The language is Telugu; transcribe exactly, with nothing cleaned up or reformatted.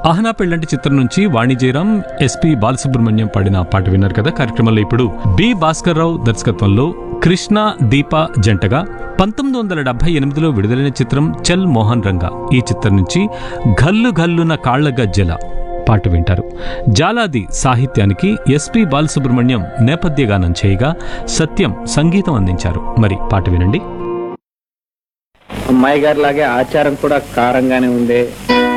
ఆహనా పెళ్ళంటి చిత్రం నుంచి వాణి జయరాం, ఎస్పి బాలసుబ్రహ్మణ్యం పాడిన పాట విన్నారు కదా. కార్యక్రమంలో ఇప్పుడు బి భాస్కర్ రావు దర్శకత్వంలో కృష్ణ దీప జంటగా పంతొమ్మిది వందల డెబ్బై ఎనిమిదిలో విడుదలైన చిత్రం చల్ మోహన్ రంగా. ఈ చిత్రం నుంచి ఘల్లు ఘల్లున కాళ్ల గజ్జెల పాట వింటారు. జాలాది సాహిత్యానికి ఎస్పి బాలసుబ్రహ్మణ్యం నేపథ్య గానం చేయగా సత్యం సంగీతం అందించారు. మరి పాట వినండి. అమ్మాయి గారి లాగే ఆచారం కూడా కారంగానే ఉందే.